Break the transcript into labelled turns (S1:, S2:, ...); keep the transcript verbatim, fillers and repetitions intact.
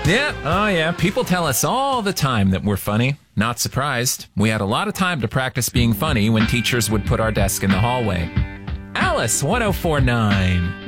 S1: Yeah, oh yeah. People tell us all the time that we're funny. Not surprised. We had a lot of time to practice being funny when teachers would put our desk in the hallway. Alice, one oh four point nine.